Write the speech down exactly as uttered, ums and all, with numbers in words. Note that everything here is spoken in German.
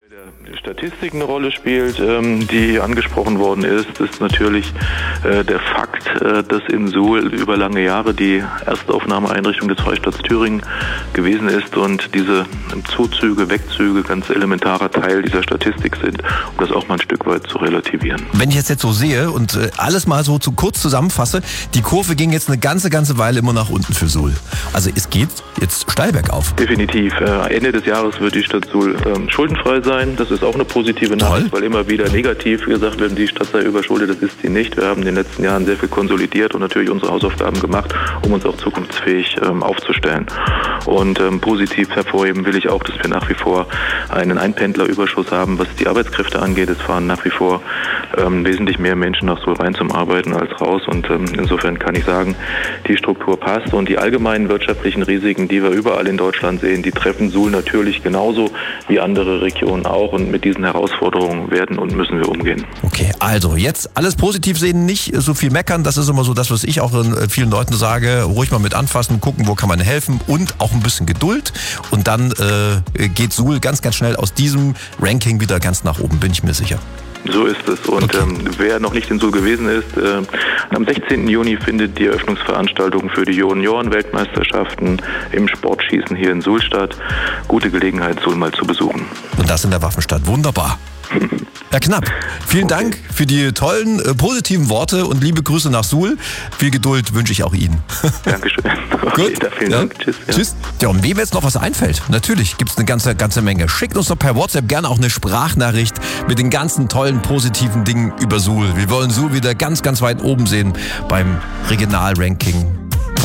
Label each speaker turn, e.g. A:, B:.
A: Der Statistik eine Rolle spielt, ähm, die angesprochen worden ist, ist natürlich äh, der Fakt, äh, dass in Suhl über lange Jahre die Erstaufnahmeeinrichtung des Freistaats Thüringen gewesen ist und diese Zuzüge, Wegzüge ganz elementarer Teil dieser Statistik sind, um das auch mal ein Stück weit zu relativieren.
B: Wenn ich jetzt jetzt so sehe und äh, alles mal so zu kurz zusammenfasse, die Kurve ging jetzt eine ganze, ganze Weile immer nach unten für Suhl. Also es geht jetzt steil bergauf.
A: Definitiv. Äh, Ende des Jahres wird die Stadt Suhl äh, schuldenfrei sein. Das ist auch eine positive Nachricht, weil immer wieder negativ gesagt wird, die Stadt sei überschuldet. Das ist sie nicht. Wir haben in den letzten Jahren sehr viel konsolidiert und natürlich unsere Hausaufgaben gemacht, um uns auch zukunftsfähig ähm, aufzustellen. Und ähm, positiv hervorheben will ich auch, dass wir nach wie vor einen Einpendlerüberschuss haben, was die Arbeitskräfte angeht. Es fahren nach wie vor ähm, wesentlich mehr Menschen nach Suhl rein zum Arbeiten als raus. Und ähm, insofern kann ich sagen, die Struktur passt. Und die allgemeinen wirtschaftlichen Risiken, die wir überall in Deutschland sehen, die treffen Suhl natürlich genauso wie andere Regionen auch. Und mit diesen Herausforderungen werden und müssen wir umgehen.
B: Okay, also jetzt alles positiv sehen, nicht so viel meckern. Das ist immer so das, was ich auch vielen Leuten sage. Ruhig mal mit anfassen, gucken, wo kann man helfen und auch ein bisschen Geduld. Und dann äh, geht Suhl ganz, ganz schnell aus diesem Ranking wieder ganz nach oben, bin ich mir sicher.
A: So ist es. Und
B: okay.
A: ähm, wer noch nicht in Suhl gewesen ist, äh, am sechzehnten Juni findet die Eröffnungsveranstaltung für die Junioren-Weltmeisterschaften im Sportschießen hier in Suhl statt. Gute Gelegenheit, Suhl mal zu besuchen.
B: Und das in der Waffenstadt. Wunderbar. Herr Knapp, vielen okay. Dank für die tollen, äh, positiven Worte und liebe Grüße nach Suhl. Viel Geduld wünsche ich auch Ihnen.
A: Dankeschön. Okay,
B: Gut.
A: Vielen
B: ja.
A: Dank. Tschüss. Ja.
B: Tschüss. Ja, und wem jetzt noch was einfällt, natürlich gibt es eine ganze, ganze Menge. Schickt uns doch per WhatsApp gerne auch eine Sprachnachricht mit den ganzen tollen, positiven Dingen über Suhl. Wir wollen Suhl wieder ganz, ganz weit oben sehen beim Regionalranking